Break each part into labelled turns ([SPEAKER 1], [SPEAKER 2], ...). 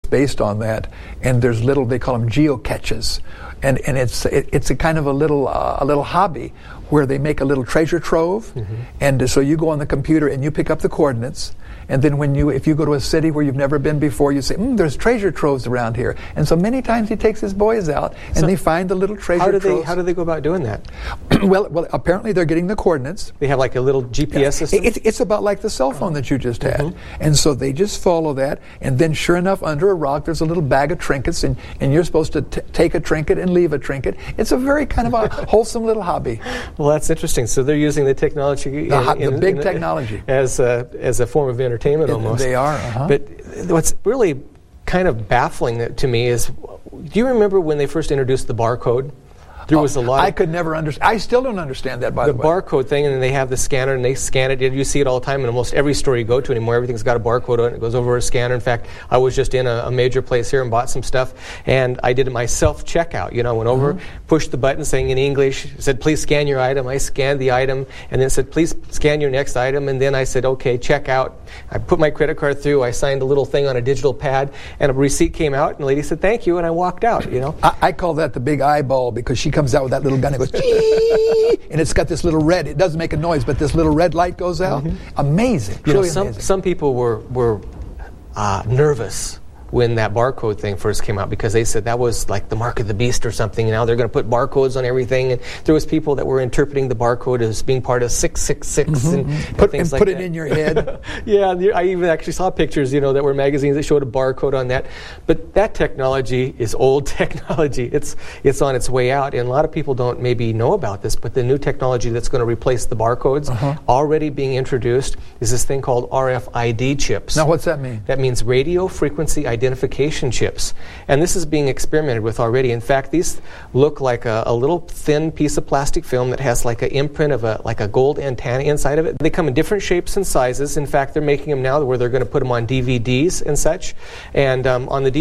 [SPEAKER 1] based on that, and there's little, they call them geocaches, and it's a kind of a little hobby where they make a little treasure trove, and so you go on the computer and you pick up the coordinates. And then if you go to a city where you've never been before, you say, there's treasure troves around here. And so many times he takes his boys out, and they find the little treasure troves.
[SPEAKER 2] How do they go about doing that?
[SPEAKER 1] well, apparently they're getting the coordinates.
[SPEAKER 2] They have like a little GPS system?
[SPEAKER 1] It's about like the cell phone that you just had. And so they just follow that, and then sure enough, under a rock, there's a little bag of trinkets, and you're supposed to take a trinket and leave a trinket. It's a very kind of a wholesome little hobby.
[SPEAKER 2] Well, that's interesting. So they're using the technology,
[SPEAKER 1] the big technology,
[SPEAKER 2] as a form of entertainment almost.
[SPEAKER 1] They are.
[SPEAKER 2] But what's really kind of baffling to me is, do you remember when they first introduced the barcode? There was a lot.
[SPEAKER 1] I could never understand. I still don't understand that, by the way.
[SPEAKER 2] The barcode thing, and then they have the scanner, and they scan it. You see it all the time in almost every store you go to anymore. Everything's got a barcode on it. It goes over a scanner. In fact, I was just in a major place here and bought some stuff, and I did my self-checkout. I went over, pushed the button saying in English, said, please scan your item. I scanned the item, and then said, please scan your next item. And then I said, okay, check out. I put my credit card through. I signed a little thing on a digital pad, and a receipt came out, and the lady said, thank you, and I walked out,
[SPEAKER 1] I call that the big eyeball, because she comes out with that little gun. It goes, and it's got this little red. It doesn't make a noise, but this little red light goes out. Amazing. Amazing.
[SPEAKER 2] Some people were nervous when that barcode thing first came out, because they said that was like the mark of the beast or something. Now they're going to put barcodes on everything, and there was people that were interpreting the barcode as being part of 666 and things like that.
[SPEAKER 1] Put it in your head.
[SPEAKER 2] Yeah, I even actually saw pictures, that were magazines that showed a barcode on that. But that technology is old technology. It's on its way out, and a lot of people don't maybe know about this, but the new technology that's going to replace the barcodes already being introduced is this thing called RFID chips.
[SPEAKER 1] Now, what's that mean?
[SPEAKER 2] That means radio frequency identification chips. And this is being experimented with already. In fact, these look like a little thin piece of plastic film that has like an imprint of a gold antenna inside of it. They come in different shapes and sizes. In fact, they're making them now where they're going to put them on DVDs and such. And on the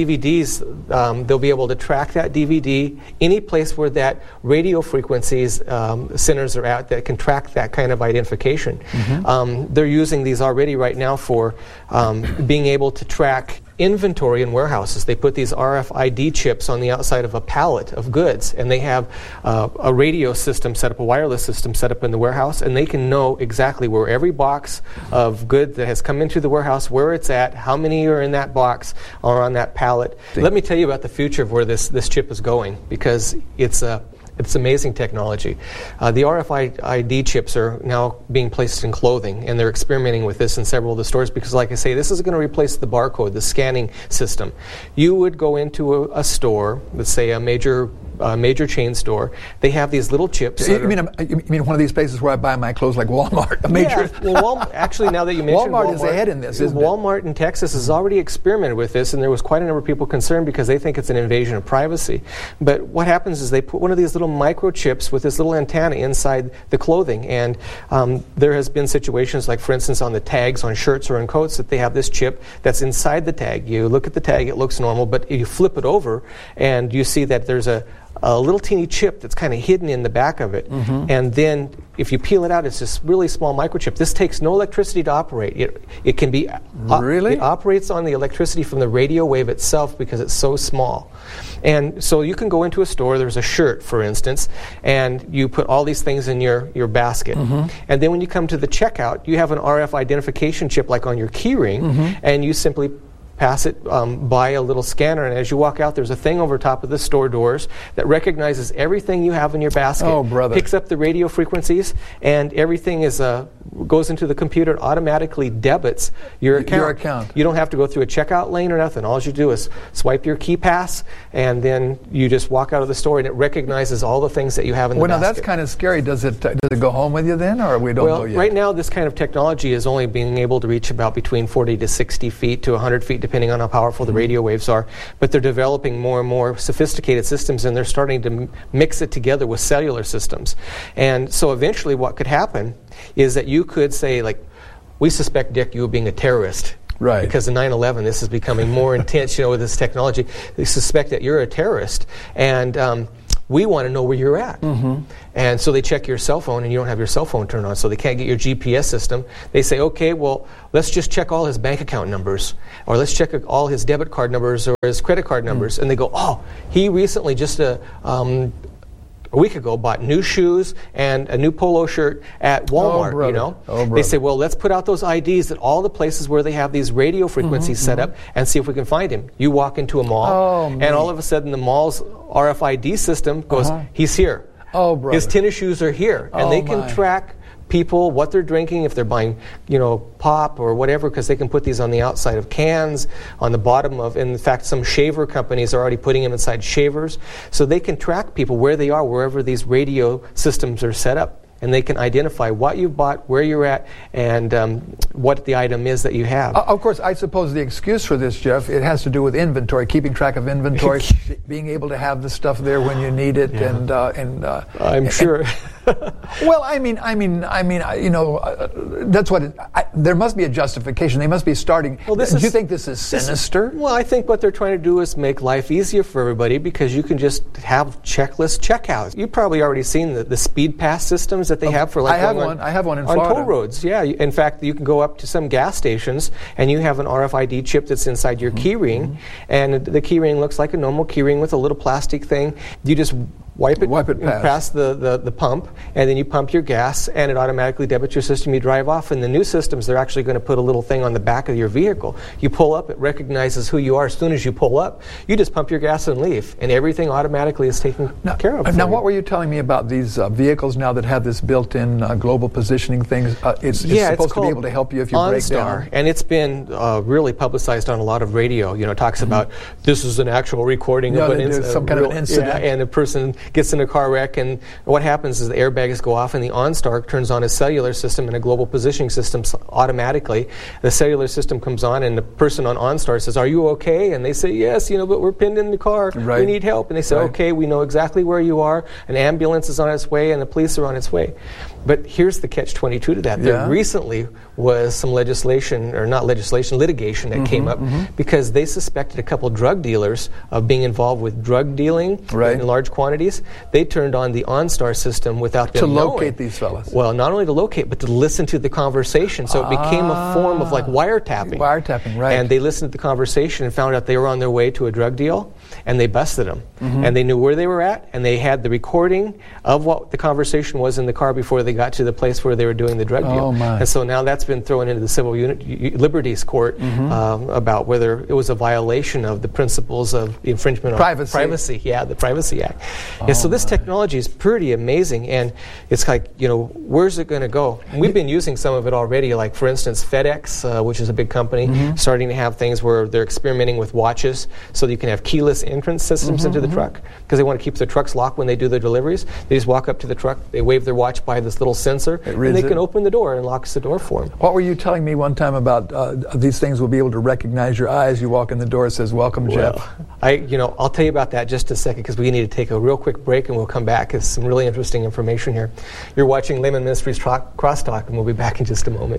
[SPEAKER 2] DVDs, they'll be able to track that DVD any place where that radio frequencies centers are at that can track that kind of identification. They're using these already right now for being able to track inventory in warehouses. They put these RFID chips on the outside of a pallet of goods, and they have a radio system set up, a wireless system set up in the warehouse, and they can know exactly where every box of goods that has come into the warehouse, where it's at, how many are in that box or on that pallet. Let me tell you about the future of where this chip is going, because it's amazing technology. The RFID chips are now being placed in clothing, and they're experimenting with this in several of the stores because, like I say, this is going to replace the barcode, the scanning system. You would go into a store, let's say a major chain store. They have these little chips.
[SPEAKER 1] You mean one of these places where I buy my clothes, like Walmart?
[SPEAKER 2] Actually, now that you mentioned
[SPEAKER 1] Walmart is ahead in this, isn't it?
[SPEAKER 2] Walmart in Texas has already experimented with this, and there was quite a number of people concerned because they think it's an invasion of privacy. But what happens is they put one of these little microchips with this little antenna inside the clothing, and there has been situations like, for instance, on the tags on shirts or on coats, that they have this chip that's inside the tag. You look at the tag, it looks normal, but you flip it over, and you see that there's a little teeny chip that's kind of hidden in the back of it. And then if you peel it out, it's this really small microchip. This takes no electricity to operate. It can be...
[SPEAKER 1] Really?
[SPEAKER 2] It operates on the electricity from the radio wave itself because it's so small. And so you can go into a store, there's a shirt, for instance, and you put all these things in your basket. And then when you come to the checkout, you have an RF identification chip like on your key ring, and you simply pass it by a little scanner, and as you walk out, there's a thing over top of the store doors that recognizes everything you have in your basket.
[SPEAKER 1] Oh, brother.
[SPEAKER 2] Picks up the radio frequencies, and everything goes into the computer. It automatically debits your account. You don't have to go through a checkout lane or nothing. All you do is swipe your key pass, and then you just walk out of the store, and it recognizes all the things that you have in the basket.
[SPEAKER 1] Well, now that's kind of scary. Does it go home with you then, or we don't know yet?
[SPEAKER 2] Right now, this kind of technology is only being able to reach about between 40 to 60 feet to 100 feet, depending on how powerful the radio waves are. But they're developing more and more sophisticated systems, and they're starting to mix it together with cellular systems. And so eventually what could happen is that you could say, like, we suspect, Dick, you of being a terrorist.
[SPEAKER 1] Right.
[SPEAKER 2] Because of 9/11, this is becoming more intense, with this technology. They suspect that you're a terrorist. And we want to know where you're at. And so they check your cell phone, and you don't have your cell phone turned on, so they can't get your GPS system. They say, okay, well, let's just check all his bank account numbers, or let's check all his debit card numbers or his credit card numbers. And they go, oh, he recently just a week ago bought new shoes and a new polo shirt at Walmart, you know. They say, well, let's put out those IDs at all the places where they have these radio frequencies set up and see if we can find him. You walk into a mall, and all of a sudden the mall's RFID system goes, he's here. His tennis shoes are here. And they can track people, what they're drinking, if they're buying, you know, pop or whatever, because they can put these on the outside of cans, on the bottom of, in fact, some shaver companies are already putting them inside shavers. So they can track people where they are, wherever these radio systems are set up. And they can identify what you bought, where you're at, and what the item is that you have.
[SPEAKER 1] Of course, I suppose the excuse for this, Jeff, it has to do with inventory, keeping track of inventory, being able to have the stuff there when you need it, and
[SPEAKER 2] I'm sure.
[SPEAKER 1] Well, I mean, you know, that's what there must be a justification. They must be starting. Well, do you think this is sinister?
[SPEAKER 2] Well, I think what they're trying to do is make life easier for everybody, because you can just have checklist checkouts. You've probably already seen the speed pass systems that they have for, like,
[SPEAKER 1] I have one in Florida.
[SPEAKER 2] On toll roads. Yeah, in fact, you can go up to some gas stations and you have an RFID chip that's inside your key ring, and the key ring looks like a normal key ring with a little plastic thing. You just wipe it past the pump, and then you pump your gas, and it automatically debits your system. You drive off. In the new systems, they're actually going to put a little thing on the back of your vehicle. You pull up, it recognizes who you are. As soon as you pull up, you just pump your gas and leave, and everything automatically is taken care of.
[SPEAKER 1] Now, what were you telling me about these vehicles now that have this built-in global positioning things? It's supposed to be able to help you if you break down.
[SPEAKER 2] And it's been really publicized on a lot of radio. You know, it talks about this is an actual recording of
[SPEAKER 1] some kind of an incident,
[SPEAKER 2] and a person gets in a car wreck, and what happens is the airbags go off, and the OnStar turns on a cellular system and a global positioning system automatically. The cellular system comes on, and the person on OnStar says, "Are you okay?" And they say, "Yes, you know, but we're pinned in the car.
[SPEAKER 1] Right.
[SPEAKER 2] We need help." And they say, "Okay, we know exactly where you are. An ambulance is on its way, and the police are on its way." But here's the catch-22 to that. There recently was some litigation that came up because they suspected a couple drug dealers of being involved with drug dealing in large quantities. They turned on the OnStar system without them knowing.
[SPEAKER 1] To locate these fellas.
[SPEAKER 2] Well, not only to locate, but to listen to the conversation. So it became a form of like wiretapping.
[SPEAKER 1] Wiretapping, right.
[SPEAKER 2] And they listened to the conversation and found out they were on their way to a drug deal, and they busted them. And they knew where they were at, and they had the recording of what the conversation was in the car before they got to the place where they were doing the drug deal. And so now that's been thrown into the Civil Liberties Court about whether it was a violation of the principles of the infringement of privacy. Yeah, the Privacy Act. So this technology is pretty amazing, and it's like, you know, where's it going to go? And we've been using some of it already, like, for instance, FedEx, which is a big company, starting to have things where they're experimenting with watches so that you can have keyless entrance systems into the truck, because they want to keep their trucks locked when they do their deliveries. They just walk up to the truck, they wave their watch by this little sensor, and they can open the door and locks the door for them.
[SPEAKER 1] What were you telling me one time about these things will be able to recognize your eyes? You walk in the door, it says, "Welcome, Jeff."
[SPEAKER 2] I'll tell you about that just a second, because we need to take a real quick break, and we'll come back. There's some really interesting information here. You're watching Layman Ministries Crosstalk, and we'll be back in just a moment.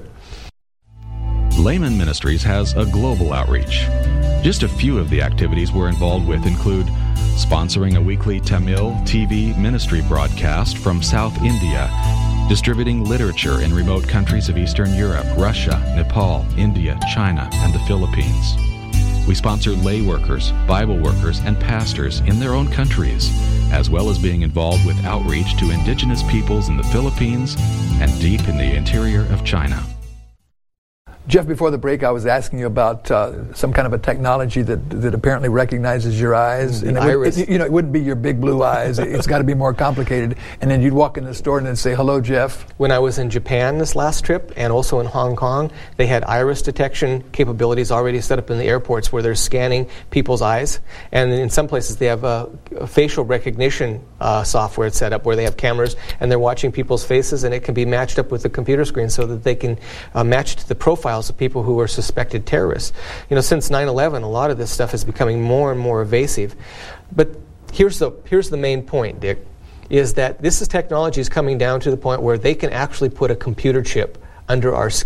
[SPEAKER 3] Layman Ministries has a global outreach. Just a few of the activities we're involved with include sponsoring a weekly Tamil TV ministry broadcast from South India, distributing literature in remote countries of Eastern Europe, Russia, Nepal, India, China, and the Philippines. We sponsor lay workers, Bible workers, and pastors in their own countries, as well as being involved with outreach to indigenous peoples in the Philippines and deep in the interior of China.
[SPEAKER 1] Jeff, before the break, I was asking you about some kind of a technology that apparently recognizes your eyes. And it wouldn't be your big blue eyes. It's got to be more complicated. And then you'd walk in the store and then say, "Hello, Jeff."
[SPEAKER 2] When I was in Japan this last trip, and also in Hong Kong, they had iris detection capabilities already set up in the airports where they're scanning people's eyes. And in some places, they have a facial recognition software set up where they have cameras, and they're watching people's faces, and it can be matched up with the computer screen so that they can match to the profile of people who are suspected terrorists. You know, since 9/11, a lot of this stuff is becoming more and more evasive. But here's the main point, Dick, is that this technology is coming down to the point where they can actually put a computer chip under our skin,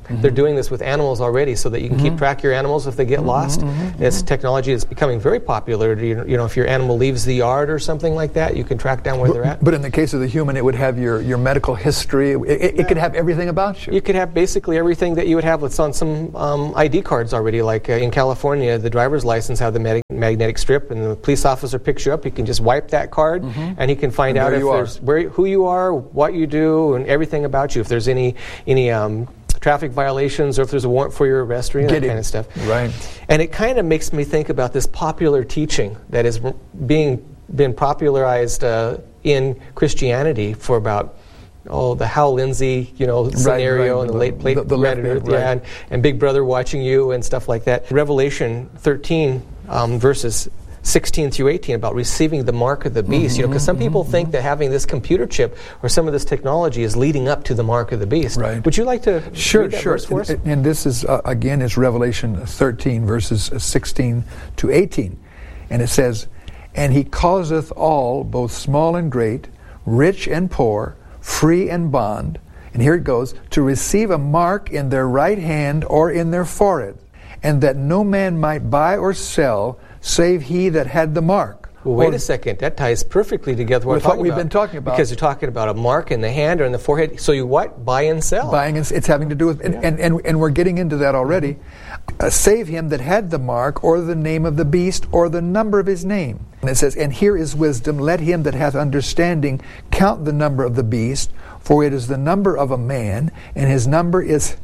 [SPEAKER 2] They're doing this with animals already so that you can keep track of your animals if they get lost. This technology is becoming very popular. You know, if your animal leaves the yard or something like that, you can track down where they're at.
[SPEAKER 1] But in the case of the human, it would have your medical history. It could have everything about you.
[SPEAKER 2] You could have basically everything that you would have that's on some ID cards already. Like in California, the driver's license have the magnetic strip, and the police officer picks you up. He can just wipe that card, and he can find out if there's who you are, what you do, and everything about you. If there's any traffic violations, or if there's a warrant for your arrest, or that kind of stuff.
[SPEAKER 1] Right.
[SPEAKER 2] And it kind of makes me think about this popular teaching that is been popularized in Christianity for about the Hal Lindsey, scenario, and the late Predator, and Big Brother watching you and stuff like that. Revelation 13 verses 16 through 18 about receiving the mark of the beast. Because some people think that having this computer chip or some of this technology is leading up to the mark of the beast.
[SPEAKER 1] Right.
[SPEAKER 2] Would you like to read that verse for us?
[SPEAKER 1] And this is again is Revelation 13 verses 16 to 18, and it says, "And he causeth all, both small and great, rich and poor, free and bond," and here it goes, "to receive a mark in their right hand or in their forehead, and that no man might buy or sell save he that had the mark."
[SPEAKER 2] Well, wait a second. That ties perfectly together with
[SPEAKER 1] what we've been talking about.
[SPEAKER 2] Because you're talking about a mark in the hand or in the forehead. So you what? Buy and sell.
[SPEAKER 1] Buying and it's having to do with, and we're getting into that already. Save him that had the mark or the name of the beast or the number of his name. And it says, "And here is wisdom. Let him that hath understanding count the number of the beast, for it is the number of a man, and his number is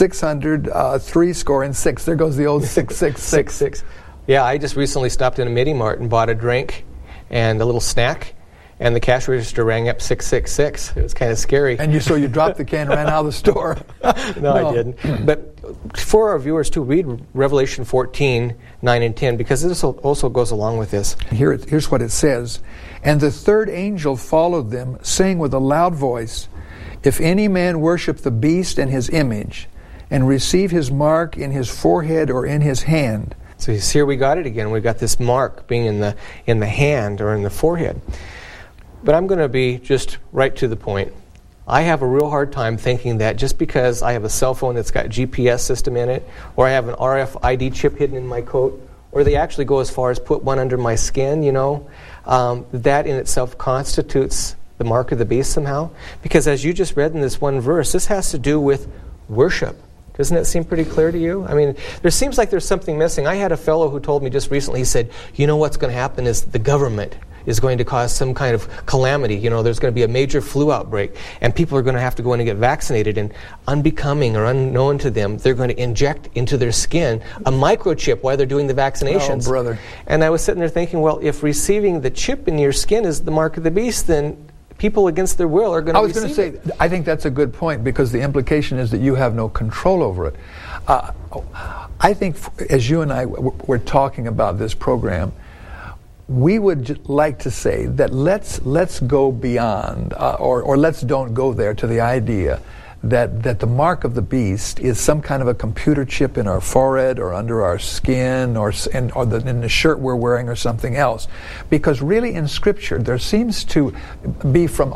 [SPEAKER 1] 666. There goes the old 666.
[SPEAKER 2] Yeah, I just recently stopped in a Midi Mart and bought a drink and a little snack, and the cash register rang up 666. It was kind of scary.
[SPEAKER 1] And so you dropped the can and ran out of the store.
[SPEAKER 2] No, I didn't. But for our viewers too, read Revelation 14, 9 and 10, because this also goes along with this.
[SPEAKER 1] Here's what it says. "And the third angel followed them, saying with a loud voice, If any man worship the beast and his image, and receive his mark in his forehead or in his hand."
[SPEAKER 2] So here we got it again. We got this mark being in the hand or in the forehead. But I'm going to be just right to the point. I have a real hard time thinking that just because I have a cell phone that's got GPS system in it, or I have an RFID chip hidden in my coat, or they actually go as far as put one under my skin, that in itself constitutes the mark of the beast somehow. Because as you just read in this one verse, this has to do with worship. Doesn't it seem pretty clear to you? I mean, there seems like there's something missing. I had a fellow who told me just recently, he said, what's going to happen is the government is going to cause some kind of calamity. There's going to be a major flu outbreak, and people are going to have to go in and get vaccinated, and unbecoming or unknown to them, they're going to inject into their skin a microchip while they're doing the vaccinations.
[SPEAKER 1] Oh, brother.
[SPEAKER 2] And I was sitting there thinking, well, if receiving the chip in your skin is the mark of the beast, then people against their will are going to receive it.
[SPEAKER 1] I was going to say, I think that's a good point, because the implication is that you have no control over it. I think as you and I were talking about this program, we would like to say that let's go beyond, or let's don't go there to the idea that the mark of the beast is some kind of a computer chip in our forehead or under our skin or in the shirt we're wearing or something else. Because really in Scripture there seems to be from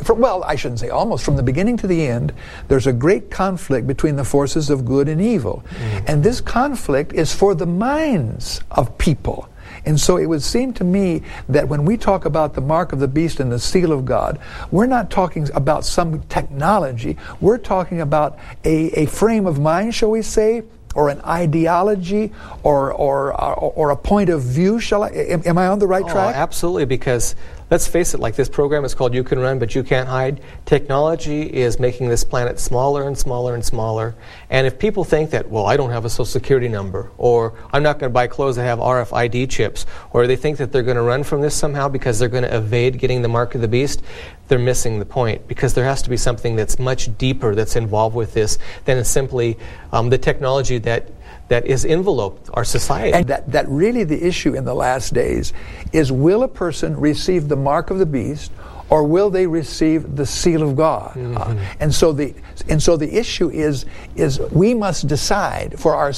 [SPEAKER 1] the beginning to the end, there's a great conflict between the forces of good and evil. And this conflict is for the minds of people. And so it would seem to me that when we talk about the mark of the beast and the seal of God, we're not talking about some technology. We're talking about a frame of mind, shall we say, or an ideology, or a point of view. Am I on the right track?
[SPEAKER 2] Absolutely, because let's face it, like this program is called You Can Run, But You Can't Hide. Technology is making this planet smaller and smaller and smaller. And if people think that, well, I don't have a Social Security number, or I'm not going to buy clothes that have RFID chips, or they think that they're going to run from this somehow because they're going to evade getting the mark of the beast, they're missing the point, because there has to be something that's much deeper that's involved with this than simply the technology that is enveloped our society.
[SPEAKER 1] And that really the issue in the last days is, will a person receive the mark of the beast, or will they receive the seal of God? And so the issue is we must decide for ourselves,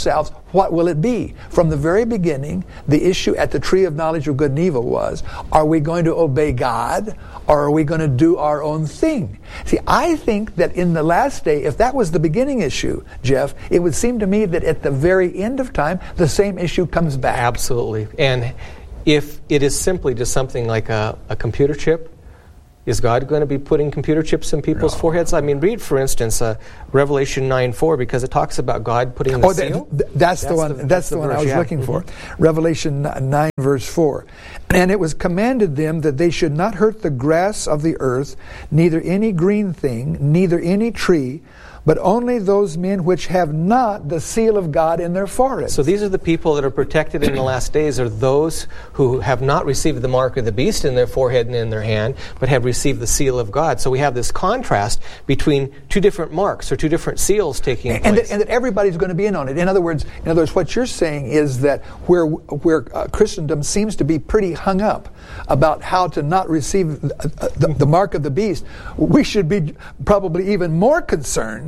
[SPEAKER 1] what will it be? From the very beginning, the issue at the tree of knowledge of good and evil was, are we going to obey God, or are we going to do our own thing? See, I think that in the last day, if that was the beginning issue, Jeff, it would seem to me that at the very end of time, the same issue comes back.
[SPEAKER 2] Absolutely. And if it is simply just something like a computer chip, is God going to be putting computer chips in people's foreheads? I mean, read, for instance, Revelation 9:4, because it talks about God putting the seal.
[SPEAKER 1] That's the one. That's the one I was looking for. Revelation 9, verse 4. And it was commanded them that they should not hurt the grass of the earth, neither any green thing, neither any tree, but only those men which have not the seal of God in their foreheads.
[SPEAKER 2] So these are the people that are protected in the last days, are those who have not received the mark of the beast in their forehead and in their hand, but have received the seal of God. So we have this contrast between two different marks or two different seals taking place.
[SPEAKER 1] And that everybody's going to be in on it. In other words, what you're saying is that where Christendom seems to be pretty hung up about how to not receive the mark of the beast, we should be probably even more concerned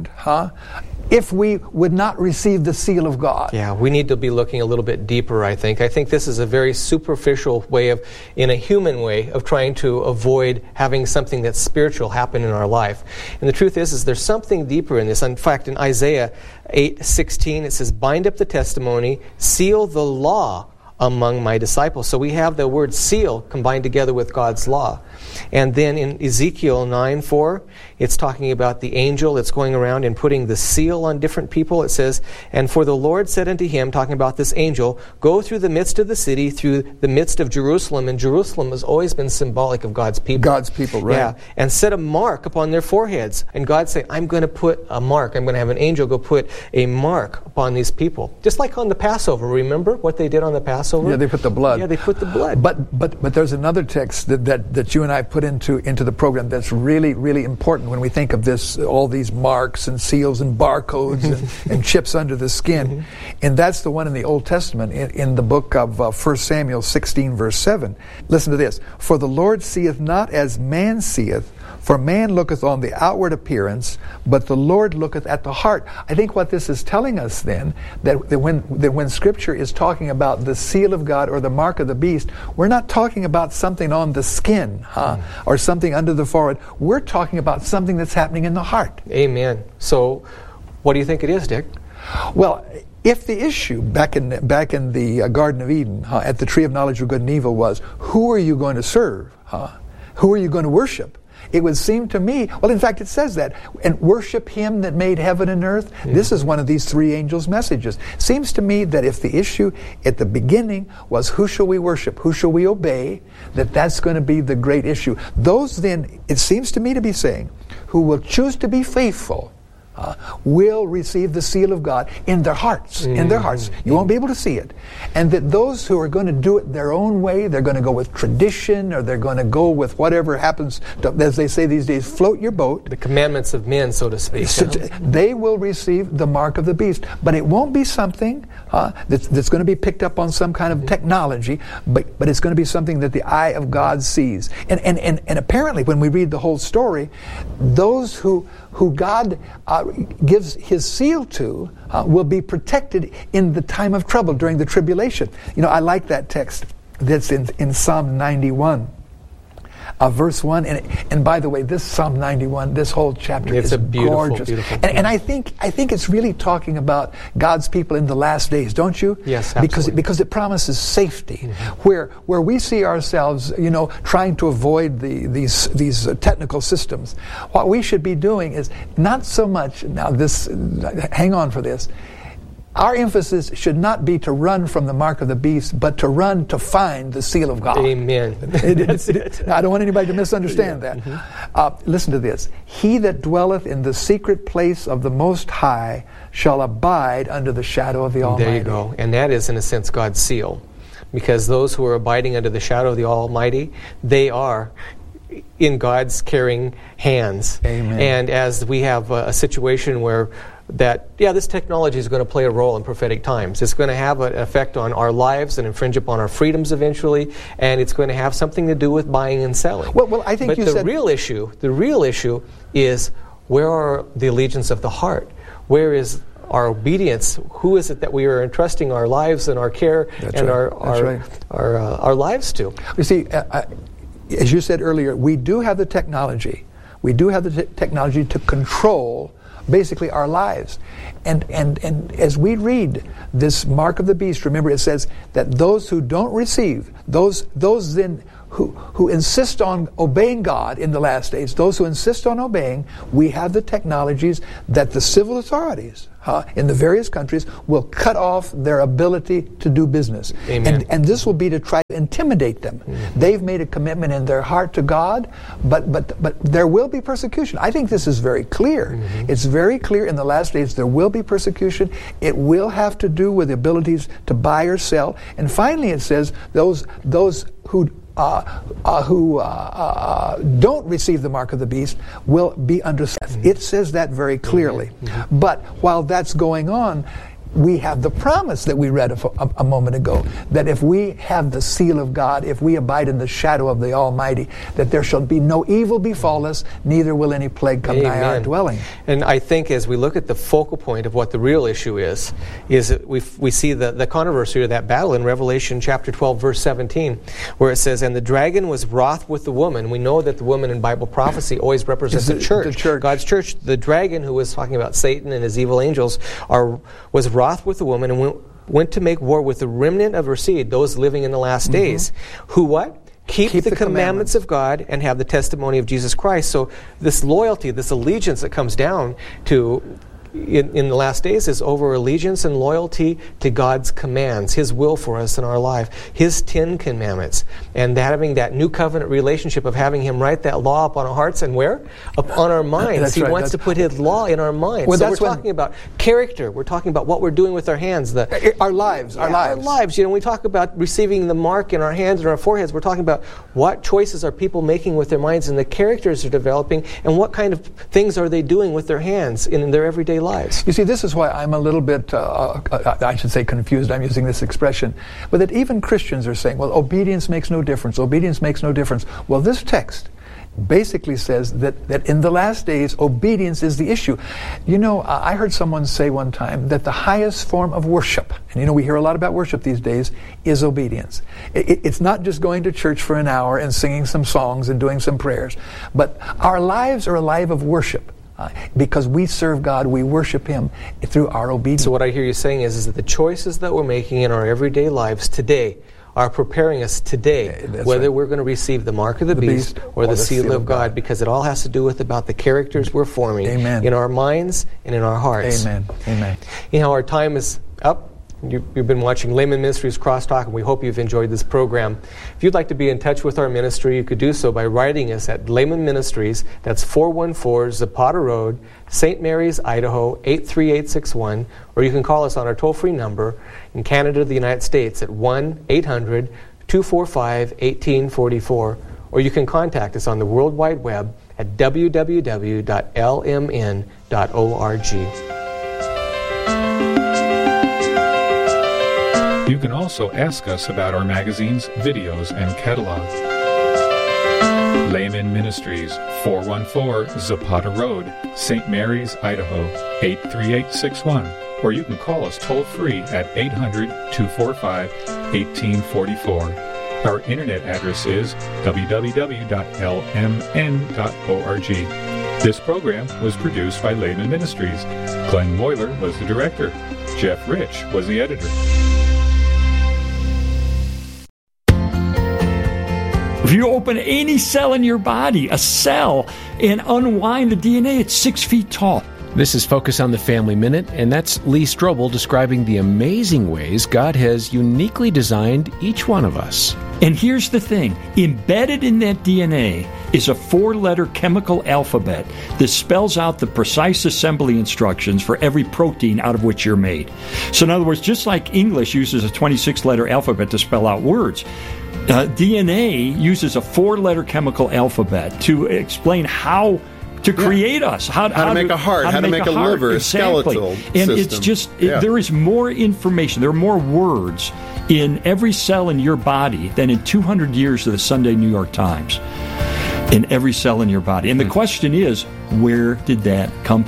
[SPEAKER 1] if we would not receive the seal of God.
[SPEAKER 2] Yeah, we need to be looking a little bit deeper, I think. I think this is a very superficial way of, in a human way, of trying to avoid having something that's spiritual happen in our life. And the truth is there's something deeper in this. In fact, in Isaiah 8:16, it says, "Bind up the testimony, seal the law among my disciples." So we have the word seal combined together with God's law. And then in Ezekiel 9:4, it's talking about the angel that's going around and putting the seal on different people. It says, "And for the Lord said unto him," talking about this angel, "Go through the midst of the city, through the midst of Jerusalem." And Jerusalem has always been symbolic of God's people.
[SPEAKER 1] God's people, right.
[SPEAKER 2] Yeah. "And set a mark upon their foreheads." And God said, I'm going to put a mark. I'm going to have an angel go put a mark upon these people. Just like on the Passover. Remember what they did on the Passover?
[SPEAKER 1] Yeah, they put the blood.
[SPEAKER 2] Yeah, they put the blood.
[SPEAKER 1] But there's another text that you and I put into the program that's really, really important when we think of this, all these marks and seals and barcodes and chips under the skin. Mm-hmm. And that's the one in the Old Testament, in the book of 1 Samuel 16, verse 7. Listen to this. "For the Lord seeth not as man seeth, for man looketh on the outward appearance, but the Lord looketh at the heart." I think what this is telling us then, that when Scripture is talking about the seal of God or the mark of the beast, we're not talking about something on the skin or something under the forehead. We're talking about something that's happening in the heart.
[SPEAKER 2] Amen. So what do you think it is, Dick?
[SPEAKER 1] Well, if the issue back in the Garden of Eden, at the tree of knowledge of good and evil, was who are you going to serve? Who are you going to worship? It would seem to me, well, in fact, it says that, and worship him that made heaven and earth. Mm-hmm. This is one of these three angels' messages. Seems to me that if the issue at the beginning was who shall we worship, who shall we obey, that's going to be the great issue. Those then, it seems to me to be saying, who will choose to be faithful, will receive the seal of God in their hearts. In their hearts. You won't be able to see it. And that those who are going to do it their own way, they're going to go with tradition, or they're going to go with whatever happens to, as they say these days, float your boat.
[SPEAKER 2] The commandments of men, so to speak.
[SPEAKER 1] They will receive the mark of the beast. But it won't be something that's going to be picked up on some kind of technology, but it's going to be something that the eye of God sees. And apparently, when we read the whole story, those who God gives his seal to will be protected in the time of trouble during the tribulation. I like that text that's in Psalm 91. Verse 1, and by the way, this Psalm 91, this whole chapter is gorgeous. Beautiful. And I think it's really talking about God's people in the last days, don't you?
[SPEAKER 2] Yes, absolutely.
[SPEAKER 1] Because it promises safety, where we see ourselves, trying to avoid these technical systems. What we should be doing is not so much, hang on for this, our emphasis should not be to run from the mark of the beast, but to run to find the seal of God.
[SPEAKER 2] Amen.
[SPEAKER 1] I don't want anybody to misunderstand that. Mm-hmm. Listen to this. "He that dwelleth in the secret place of the Most High shall abide under the shadow of the Almighty."
[SPEAKER 2] There you go. And that is, in a sense, God's seal. Because those who are abiding under the shadow of the Almighty, they are in God's caring hands.
[SPEAKER 1] Amen.
[SPEAKER 2] And as we have a situation where this technology is going to play a role in prophetic times. It's going to have an effect on our lives and infringe upon our freedoms eventually, and it's going to have something to do with buying and selling.
[SPEAKER 1] Well, I think
[SPEAKER 2] the real issue is, where are the allegiance of the heart? Where is our obedience, who is it that we are entrusting our lives and our care our lives to?
[SPEAKER 1] You see, as you said earlier, we do have the technology. We do have the technology to control basically our lives. And as we read this mark of the beast, remember it says that those who don't receive, those then who insist on obeying God in the last days, those who insist on obeying, we have the technologies that the civil authorities in the various countries will cut off their ability to do business.
[SPEAKER 2] Amen.
[SPEAKER 1] And this will be to try to intimidate them. Mm-hmm. They've made a commitment in their heart to God, but there will be persecution. I think this is very clear. Mm-hmm. It's very clear in the last days there will be persecution. It will have to do with the abilities to buy or sell. And finally it says those who don't receive the mark of the beast will be under death. Mm-hmm. It says that very clearly. Mm-hmm. But while that's going on, we have the promise that we read a moment ago, that if we have the seal of God, if we abide in the shadow of the Almighty, that there shall be no evil befall us, neither will any plague come nigh our dwelling.
[SPEAKER 2] And I think as we look at the focal point of what the real issue is that we see the controversy or that battle in Revelation chapter 12, verse 17, where it says, "And the dragon was wroth with the woman." We know that the woman in Bible prophecy always represents the church, God's church. The dragon, who was talking about Satan and his evil angels, was wroth with the woman and went to make war with the remnant of her seed, those living in the last days, who what? Keep the commandments of God and have the testimony of Jesus Christ. So this loyalty, this allegiance that comes down to in the last days is over allegiance and loyalty to God's commands, His will for us in our life, His 10 commandments, and having that new covenant relationship of having Him write that law upon our hearts and where? Upon our minds. He wants to put His law in our minds.
[SPEAKER 1] Well,
[SPEAKER 2] so we're talking about character. We're talking about what we're doing with our hands.
[SPEAKER 1] Our lives.
[SPEAKER 2] Our lives. You know, when we talk about receiving the mark in our hands and our foreheads, we're talking about what choices are people making with their minds and the characters they're developing and what kind of things are they doing with their hands in their everyday lives.
[SPEAKER 1] You see, this is why I'm a little bit, I should say confused, I'm using this expression, but that even Christians are saying, well, obedience makes no difference, obedience makes no difference. Well, this text basically says that in the last days, obedience is the issue. You know, I heard someone say one time that the highest form of worship, and you know, we hear a lot about worship these days, is obedience. It's not just going to church for an hour and singing some songs and doing some prayers, but our lives are a life of worship. Because we serve God, we worship Him through our obedience.
[SPEAKER 2] So what I hear you saying is that the choices that we're making in our everyday lives today are preparing us today, whether we're going to receive the mark of the beast or the seal of God, because it all has to do with about the characters we're forming in our minds and in our hearts.
[SPEAKER 1] Amen. Amen.
[SPEAKER 2] You know, our time is up. You've been watching Layman Ministries Crosstalk, and we hope you've enjoyed this program. If you'd like to be in touch with our ministry, you could do so by writing us at Layman Ministries. That's 414 Zapata Road, St. Mary's, Idaho, 83861. Or you can call us on our toll-free number in Canada, the United States, at 1-800-245-1844. Or you can contact us on the World Wide Web at www.lmn.org.
[SPEAKER 4] You can also ask us about our magazines, videos, and catalog. Layman Ministries, 414 Zapata Road, St. Mary's, Idaho, 83861. Or you can call us toll-free at 800-245-1844. Our internet address is www.lmn.org. This program was produced by Layman Ministries. Glenn Moyler was the director. Jeff Rich was the editor.
[SPEAKER 5] If you open any cell in your body, a cell, and unwind the DNA, it's 6 feet tall.
[SPEAKER 6] This is Focus on the Family Minute, and that's Lee Strobel describing the amazing ways God has uniquely designed each one of us.
[SPEAKER 5] And here's the thing. Embedded in that DNA is a 4-letter chemical alphabet that spells out the precise assembly instructions for every protein out of which you're made. So in other words, just like English uses a 26-letter alphabet to spell out words, DNA uses a 4-letter chemical alphabet to explain how to create us,
[SPEAKER 7] how to make a heart, how to make a liver, a skeletal
[SPEAKER 5] and
[SPEAKER 7] system.
[SPEAKER 5] It's just there is more information, there are more words in every cell in your body than in 200 years of the Sunday New York Times. In every cell in your body, and the question is, where did that come from?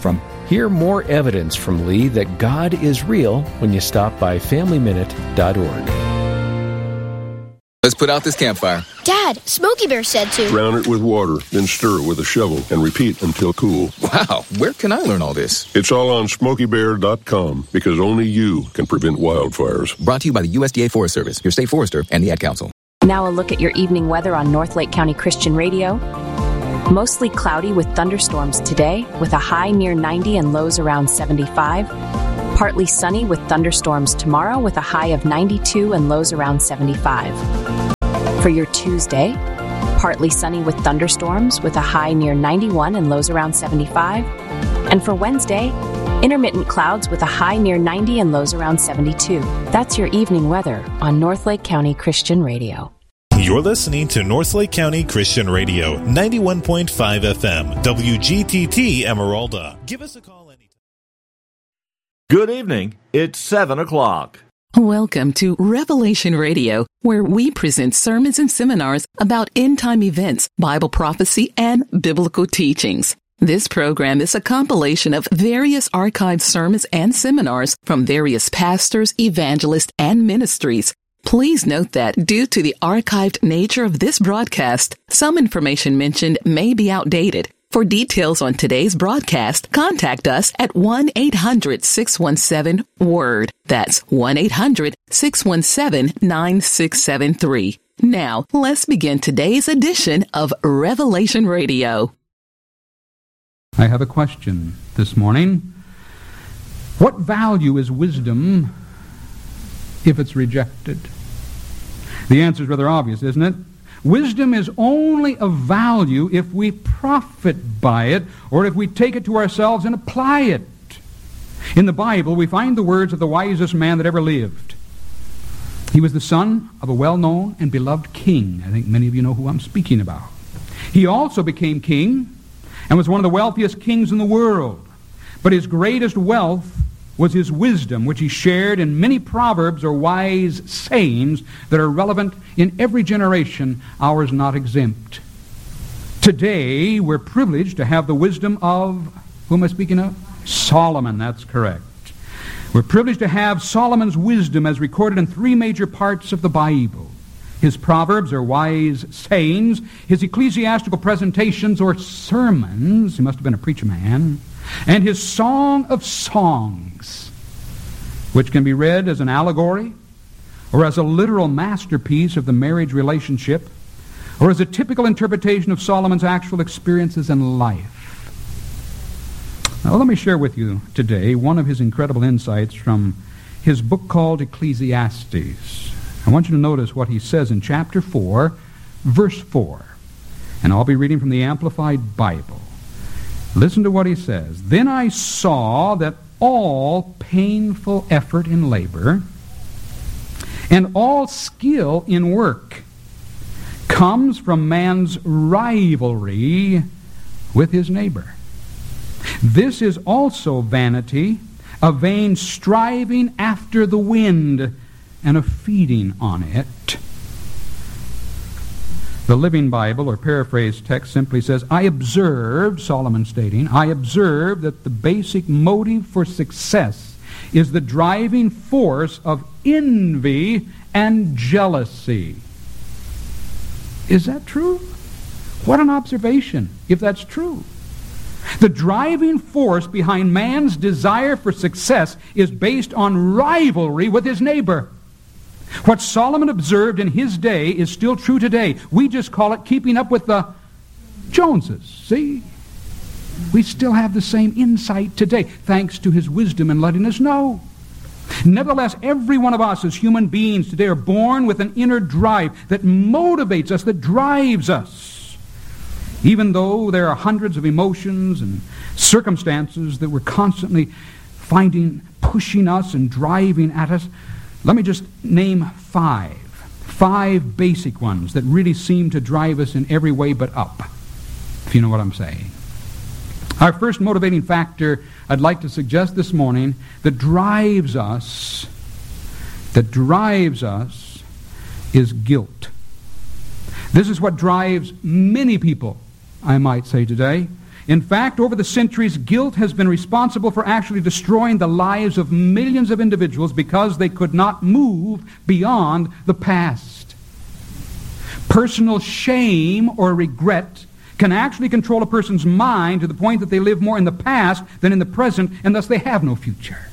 [SPEAKER 6] Hear more evidence from Lee that God is real when you stop by FamilyMinute.org.
[SPEAKER 8] Let's put out this campfire.
[SPEAKER 9] Dad, Smokey Bear said to
[SPEAKER 10] drown it with water, then stir it with a shovel, and repeat until cool.
[SPEAKER 8] Wow, where can I learn all this?
[SPEAKER 10] It's all on SmokeyBear.com, because only you can prevent wildfires.
[SPEAKER 8] Brought to you by the USDA Forest Service, your state forester, and the Ad Council.
[SPEAKER 11] Now a look at your evening weather on North Lake County Christian Radio. Mostly cloudy with thunderstorms today, with a high near 90 and lows around 75. Partly sunny with thunderstorms tomorrow, with a high of 92 and lows around 75. For your Tuesday, partly sunny with thunderstorms, with a high near 91 and lows around 75. And for Wednesday, intermittent clouds with a high near 90 and lows around 72. That's your evening weather on North Lake County Christian Radio.
[SPEAKER 12] You're listening to North Lake County Christian Radio, 91.5 FM, WGTT Emeralda. Give us a call anytime.
[SPEAKER 13] Good evening. It's 7 o'clock.
[SPEAKER 14] Welcome to Revelation Radio, where we present sermons and seminars about end-time events, Bible prophecy, and biblical teachings. This program is a compilation of various archived sermons and seminars from various pastors, evangelists, and ministries. Please note that due to the archived nature of this broadcast, some information mentioned may be outdated. For details on today's broadcast, contact us at 1-800-617-WORD. That's 1-800-617-9673. Now, let's begin today's edition of Revelation Radio.
[SPEAKER 15] I have a question this morning. What value is wisdom if it's rejected? The answer is rather obvious, isn't it? Wisdom is only of value if we profit by it, or if we take it to ourselves and apply it. In the Bible, we find the words of the wisest man that ever lived. He was the son of a well-known and beloved king. I think many of you know who I'm speaking about. He also became king and was one of the wealthiest kings in the world. But his greatest wealth was his wisdom, which he shared in many proverbs or wise sayings that are relevant in every generation, ours not exempt. Today, we're privileged to have the wisdom of, who am I speaking of? Solomon, that's correct. We're privileged to have Solomon's wisdom as recorded in three major parts of the Bible. His proverbs or wise sayings, his ecclesiastical presentations or sermons, he must have been a preacher man, and his Song of Songs, which can be read as an allegory or as a literal masterpiece of the marriage relationship or as a typical interpretation of Solomon's actual experiences in life. Now, let me share with you today one of his incredible insights from his book called Ecclesiastes. I want you to notice what he says in chapter 4, verse 4. And I'll be reading from the Amplified Bible. Listen to what he says. Then I saw that all painful effort in labor and all skill in work comes from man's rivalry with his neighbor. This is also vanity, a vain striving after the wind, and a feeding on it. The Living Bible, or paraphrased text, simply says, I observed, Solomon stating, I observed that the basic motive for success is the driving force of envy and jealousy. Is that true? What an observation, if that's true. The driving force behind man's desire for success is based on rivalry with his neighbor. What Solomon observed in his day is still true today. We just call it keeping up with the Joneses. See? We still have the same insight today, thanks to his wisdom in letting us know. Nevertheless, every one of us as human beings today are born with an inner drive that motivates us, that drives us. Even though there are hundreds of emotions and circumstances that we're constantly finding pushing us and driving at us, let me just name five basic ones that really seem to drive us in every way but up, if you know what I'm saying. Our first motivating factor I'd like to suggest this morning that drives us is guilt. This is what drives many people, I might say today. In fact, over the centuries, guilt has been responsible for actually destroying the lives of millions of individuals because they could not move beyond the past. Personal shame or regret can actually control a person's mind to the point that they live more in the past than in the present, and thus they have no future.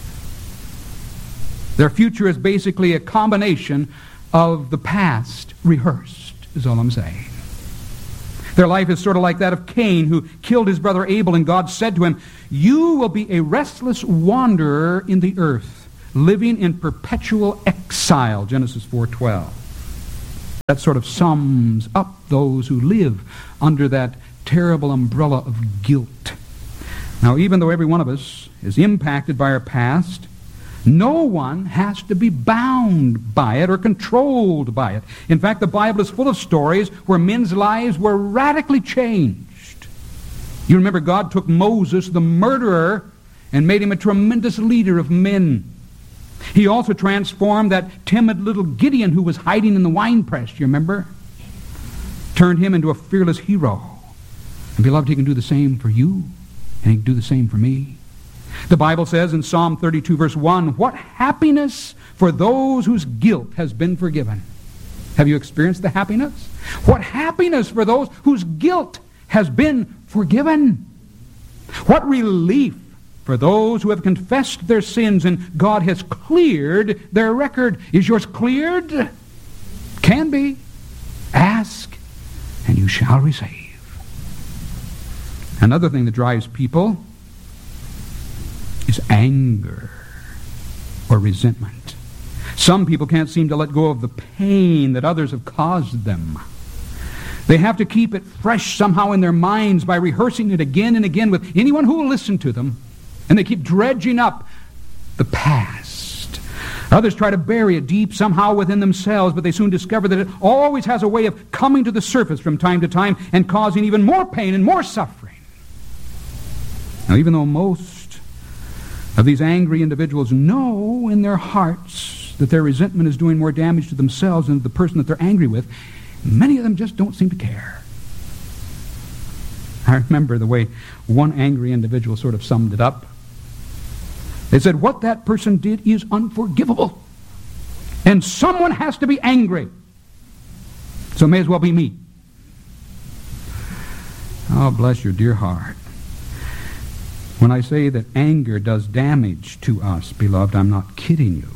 [SPEAKER 15] Their future is basically a combination of the past rehearsed, is all I'm saying. Their life is sort of like that of Cain, who killed his brother Abel, and God said to him, "You will be a restless wanderer in the earth, living in perpetual exile," Genesis 4:12. That sort of sums up those who live under that terrible umbrella of guilt. Now, even though every one of us is impacted by our past, no one has to be bound by it or controlled by it. In fact, the Bible is full of stories where men's lives were radically changed. You remember God took Moses, the murderer, and made him a tremendous leader of men. He also transformed that timid little Gideon who was hiding in the winepress, you remember? Turned him into a fearless hero. And beloved, he can do the same for you, and he can do the same for me. The Bible says in Psalm 32 verse 1, "What happiness for those whose guilt has been forgiven." Have you experienced the happiness? What happiness for those whose guilt has been forgiven. What relief for those who have confessed their sins and God has cleared their record. Is yours cleared? Can be. Ask and you shall receive. Another thing that drives people is anger or resentment. Some people can't seem to let go of the pain that others have caused them. They have to keep it fresh somehow in their minds by rehearsing it again and again with anyone who will listen to them. And they keep dredging up the past. Others try to bury it deep somehow within themselves, but they soon discover that it always has a way of coming to the surface from time to time and causing even more pain and more suffering. Now, even though most of these angry individuals know in their hearts that their resentment is doing more damage to themselves than to the person that they're angry with, many of them just don't seem to care. I remember the way one angry individual sort of summed it up. They said, what that person did is unforgivable. And someone has to be angry. So it may as well be me. Oh, bless your dear heart. When I say that anger does damage to us, beloved, I'm not kidding you.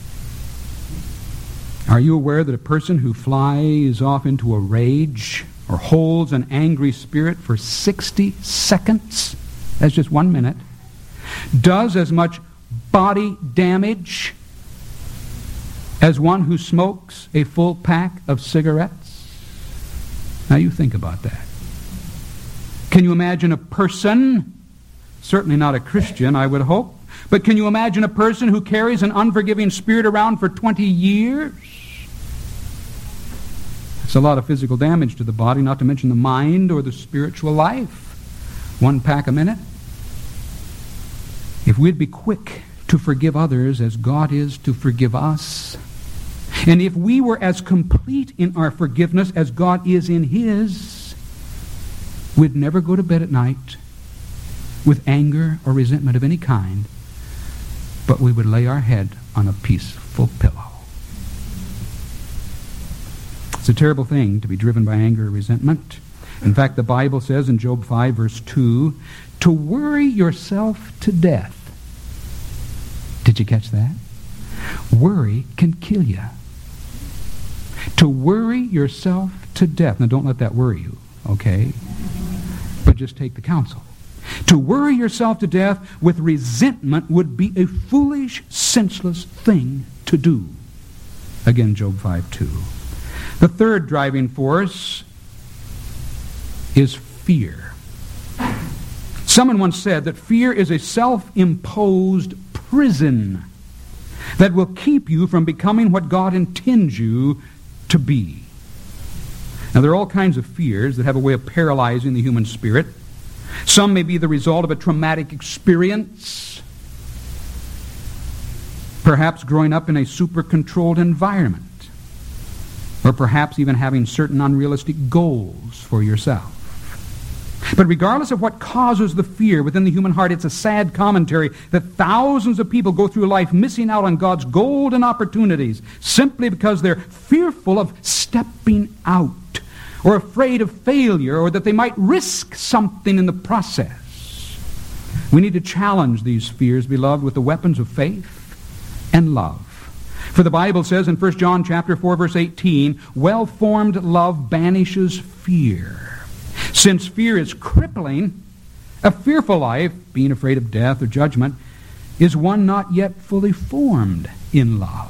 [SPEAKER 15] Are you aware that a person who flies off into a rage or holds an angry spirit for 60 seconds, that's just 1 minute, does as much body damage as one who smokes a full pack of cigarettes? Now you think about that. Can you imagine a person, certainly not a Christian, I would hope, but can you imagine a person who carries an unforgiving spirit around for 20 years? It's a lot of physical damage to the body, not to mention the mind or the spiritual life. 1 pack a minute. If we'd be quick to forgive others as God is to forgive us, and if we were as complete in our forgiveness as God is in His, we'd never go to bed at night with anger or resentment of any kind, but we would lay our head on a peaceful pillow. It's a terrible thing to be driven by anger or resentment. In fact, the Bible says in Job 5, verse 2, to worry yourself to death. Did you catch that? Worry can kill you. To worry yourself to death. Now, don't let that worry you, okay? But just take the counsel. To worry yourself to death with resentment would be a foolish, senseless thing to do. Again, Job 5:2. The third driving force is fear. Someone once said that fear is a self-imposed prison that will keep you from becoming what God intends you to be. Now, there are all kinds of fears that have a way of paralyzing the human spirit. Some may be the result of a traumatic experience, perhaps growing up in a super-controlled environment, or perhaps even having certain unrealistic goals for yourself. But regardless of what causes the fear within the human heart, it's a sad commentary that thousands of people go through life missing out on God's golden opportunities simply because they're fearful of stepping out, or afraid of failure, or that they might risk something in the process. We need to challenge these fears, beloved, with the weapons of faith and love. For the Bible says in 1 John chapter 4, verse 18, well-formed love banishes fear. Since fear is crippling, a fearful life, being afraid of death or judgment, is one not yet fully formed in love.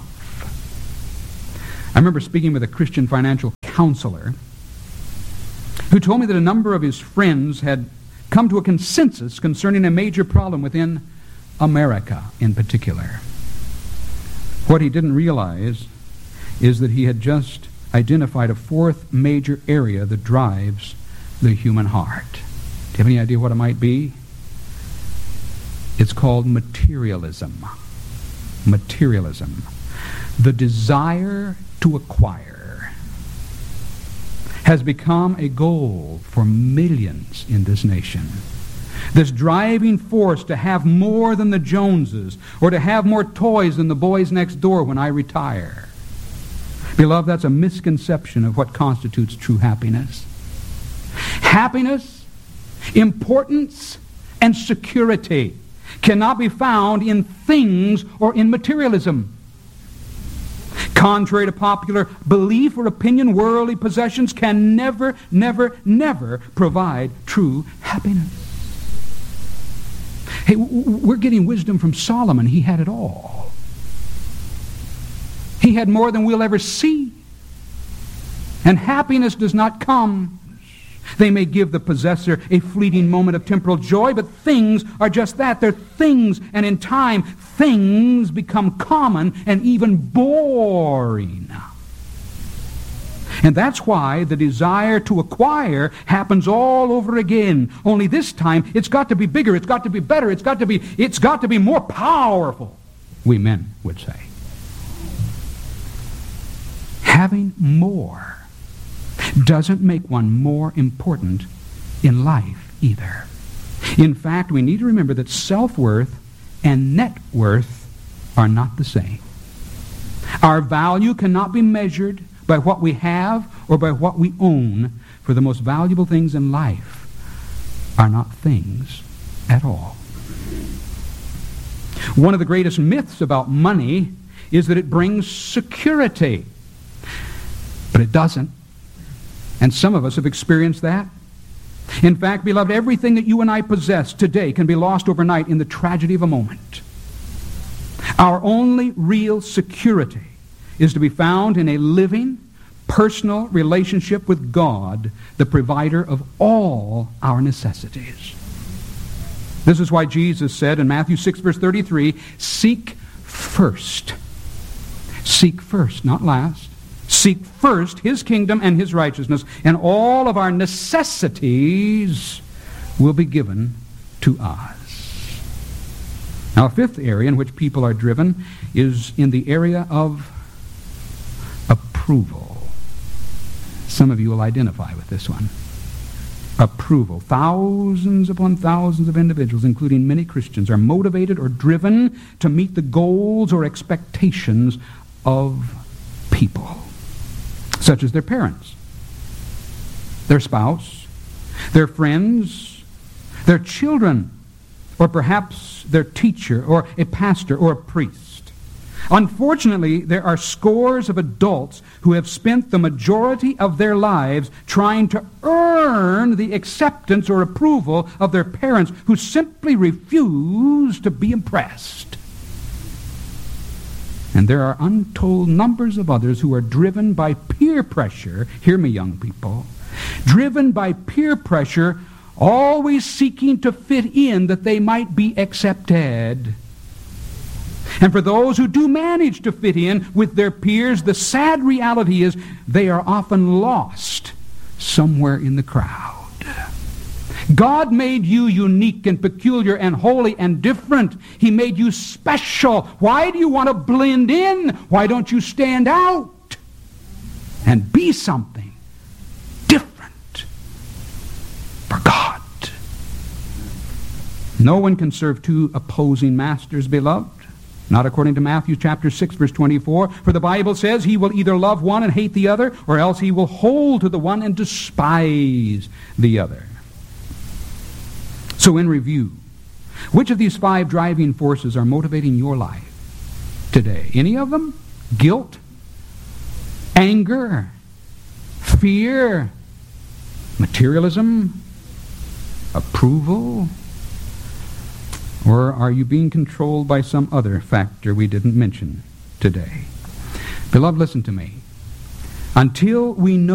[SPEAKER 15] I remember speaking with a Christian financial counselor who told me that a number of his friends had come to a consensus concerning a major problem within America in particular. What he didn't realize is that he had just identified a fourth major area that drives the human heart. Do you have any idea what it might be? It's called materialism. Materialism. The desire to acquire has become a goal for millions in this nation. This driving force to have more than the Joneses, or to have more toys than the boys next door when I retire. Beloved, that's a misconception of what constitutes true happiness. Happiness, importance, and security cannot be found in things or in materialism. Contrary to popular belief or opinion, worldly possessions can never, never, never provide true happiness. Hey, we're getting wisdom from Solomon. He had it all. He had more than we'll ever see. And happiness does not come. They may give the possessor a fleeting moment of temporal joy, but things are just that. They're things, and in time, things become common and even boring. And that's why the desire to acquire happens all over again. Only this time, it's got to be bigger, it's got to be better, it's got to be more powerful, we men would say. Having more doesn't make one more important in life either. In fact, we need to remember that self-worth and net worth are not the same. Our value cannot be measured by what we have or by what we own, for the most valuable things in life are not things at all. One of the greatest myths about money is that it brings security. But it doesn't. And some of us have experienced that. In fact, beloved, everything that you and I possess today can be lost overnight in the tragedy of a moment. Our only real security is to be found in a living, personal relationship with God, the provider of all our necessities. This is why Jesus said in Matthew 6, verse 33, seek first. Seek first, not last. Seek first His kingdom and His righteousness, and all of our necessities will be given to us. Now, a fifth area in which people are driven is in the area of approval. Some of you will identify with this one. Approval. Thousands upon thousands of individuals, including many Christians, are motivated or driven to meet the goals or expectations of people, such as their parents, their spouse, their friends, their children, or perhaps their teacher, or a pastor, or a priest. Unfortunately, there are scores of adults who have spent the majority of their lives trying to earn the acceptance or approval of their parents, who simply refuse to be impressed. And there are untold numbers of others who are driven by peer pressure. Hear me, young people. Driven by peer pressure, always seeking to fit in that they might be accepted. And for those who do manage to fit in with their peers, the sad reality is they are often lost somewhere in the crowd. God made you unique and peculiar and holy and different. He made you special. Why do you want to blend in? Why don't you stand out and be something different for God? No one can serve two opposing masters, beloved. Not according to Matthew chapter 6, verse 24. For the Bible says he will either love one and hate the other, or else he will hold to the one and despise the other. So in review, which of these 5 driving forces are motivating your life today? Any of them? Guilt? Anger? Fear? Materialism? Approval? Or are you being controlled by some other factor we didn't mention today? Beloved, listen to me. Until we know